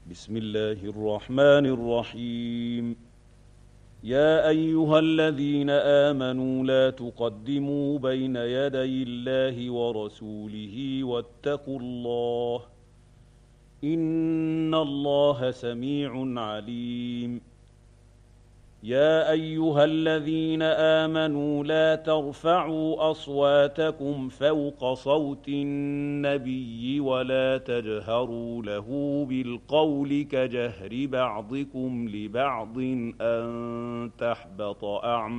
بسم الله الرحمن الرحيم. يا أيها الذين آمنوا لا تقدموا بين يدي الله ورسوله واتقوا الله إن الله سميع عليم. يا أيها الذين آمنوا لا ترفعوا أصواتكم فوق صوت النبي ولا تجهروا له بالقول كجهر بعضكم لبعض أن تحبط أعمالكم